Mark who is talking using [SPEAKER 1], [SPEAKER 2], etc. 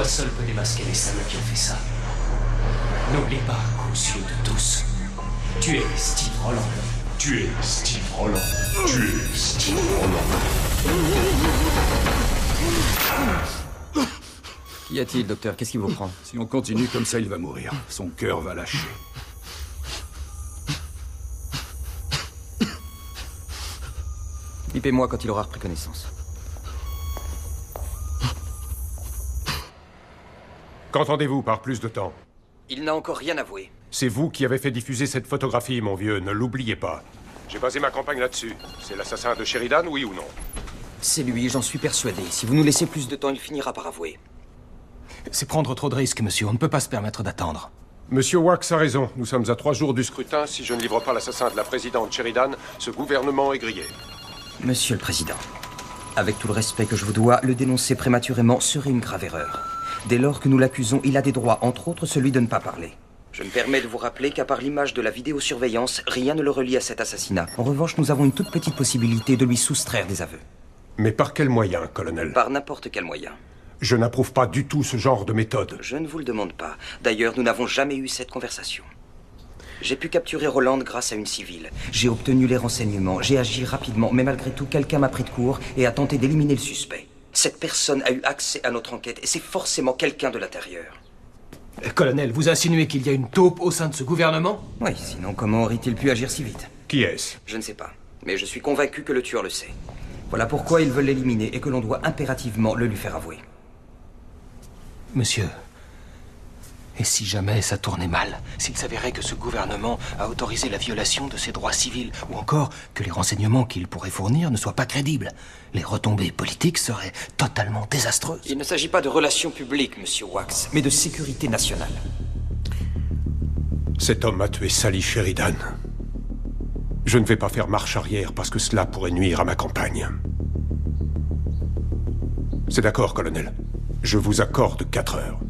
[SPEAKER 1] seul peut démasquer les salauds qui ont fait ça. N'oublie pas qu'aux yeux de tous, tu es Steve Rowland.
[SPEAKER 2] Tu es Steve Rowland. Tu es Steve Rowland.
[SPEAKER 3] Qu'y a-t-il, docteur? Qu'est-ce qui vous prend?
[SPEAKER 4] Si on continue comme ça, il va mourir. Son cœur va lâcher.
[SPEAKER 3] Bipez-moi quand il aura repris connaissance.
[SPEAKER 5] Qu'entendez-vous par plus de temps?
[SPEAKER 3] Il n'a encore rien avoué.
[SPEAKER 5] C'est vous qui avez fait diffuser cette photographie, mon vieux, ne l'oubliez pas. J'ai basé ma campagne là-dessus. C'est l'assassin de Sheridan, oui ou non?
[SPEAKER 3] C'est lui, j'en suis persuadé. Si vous nous laissez plus de temps, il finira par avouer.
[SPEAKER 6] C'est prendre trop de risques, monsieur. On ne peut pas se permettre d'attendre.
[SPEAKER 5] Monsieur Wax a raison. Nous sommes à 3 jours du scrutin. Si je ne livre pas l'assassin de la présidente Sheridan, ce gouvernement est grillé.
[SPEAKER 3] Monsieur le Président, avec tout le respect que je vous dois, le dénoncer prématurément serait une grave erreur. Dès lors que nous l'accusons, il a des droits, entre autres celui de ne pas parler. Je me permets de vous rappeler qu'à part l'image de la vidéosurveillance, rien ne le relie à cet assassinat. En revanche, nous avons une toute petite possibilité de lui soustraire des aveux.
[SPEAKER 5] Mais par quel moyen, colonel?
[SPEAKER 3] Par n'importe quel moyen.
[SPEAKER 5] Je n'approuve pas du tout ce genre de méthode.
[SPEAKER 3] Je ne vous le demande pas. D'ailleurs, nous n'avons jamais eu cette conversation. J'ai pu capturer Roland grâce à une civile. J'ai obtenu les renseignements, j'ai agi rapidement, mais malgré tout, quelqu'un m'a pris de court et a tenté d'éliminer le suspect. Cette personne a eu accès à notre enquête et c'est forcément quelqu'un de l'intérieur.
[SPEAKER 6] Colonel, vous insinuez qu'il y a une taupe au sein de ce gouvernement?
[SPEAKER 3] Oui, sinon comment aurait-il pu agir si vite?
[SPEAKER 5] Qui est-ce?
[SPEAKER 3] Je ne sais pas, mais je suis convaincu que le tueur le sait. Voilà pourquoi ils veulent l'éliminer et que l'on doit impérativement le lui faire avouer.
[SPEAKER 6] Monsieur, et si jamais ça tournait mal? S'il s'avérait que ce gouvernement a autorisé la violation de ses droits civils, ou encore que les renseignements qu'il pourrait fournir ne soient pas crédibles, les retombées politiques seraient totalement désastreuses.
[SPEAKER 3] Il ne s'agit pas de relations publiques, monsieur Wax, mais de sécurité nationale.
[SPEAKER 5] Cet homme a tué Sally Sheridan. Je ne vais pas faire marche arrière parce que cela pourrait nuire à ma campagne. C'est d'accord, colonel. Je vous accorde 4 heures.